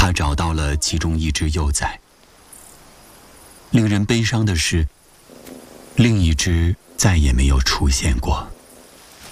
他找到了其中一只幼崽。令人悲伤的是，另一只再也没有出现过。